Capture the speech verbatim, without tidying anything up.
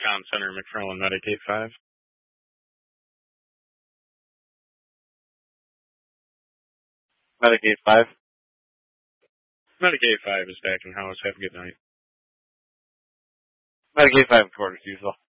Town Center, McFarland, Medicaid five. Medicaid five. Medicaid five is back in house. Have a good night. Medicaid five quarters usual.